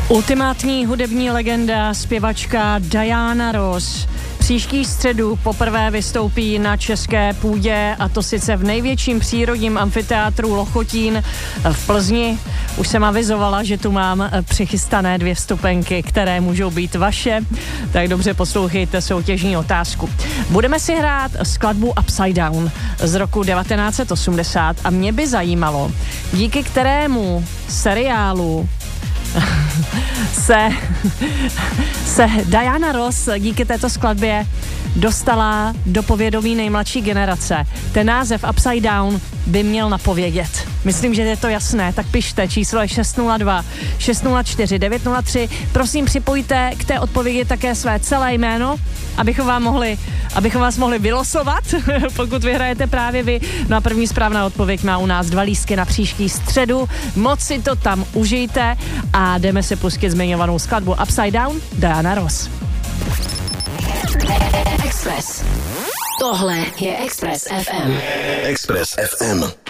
Ultimátní hudební legenda, zpěvačka Diana Ross příští středu poprvé vystoupí na české půdě, a to sice v největším přírodním amfiteátru Lochotín v Plzni. Už jsem avizovala, že tu mám přichystané 2 vstupenky, které můžou být vaše, tak dobře poslouchejte soutěžní otázku. Budeme si hrát skladbu Upside Down z roku 1980 a mě by zajímalo, díky kterému seriálu se Diana Ross díky této skladbě dostala do povědomí nejmladší generace. Ten název Upside Down by měl napovědět. Myslím, že je to jasné, tak pište, číslo je 602 604 903. Prosím, připojte k té odpovědi také své celé jméno, abychom vás mohli vylosovat, pokud vyhrajete právě vy. No a první správná odpověď má u nás 2 lístky na příští středu. Moc si to tam užijte a jdeme si pustit zmiňovanou skladbu Upside Down, Diana Ross. Express. Tohle je Express FM. Express FM.